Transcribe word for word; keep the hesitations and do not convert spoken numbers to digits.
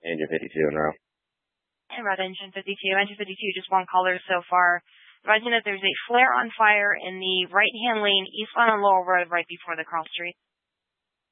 Engine fifty-two in row. And Red Engine fifty-two. Engine fifty-two, just one caller so far. Advising that there's a flare on fire in the right-hand lane, eastbound on Lowell Road, right before the cross street.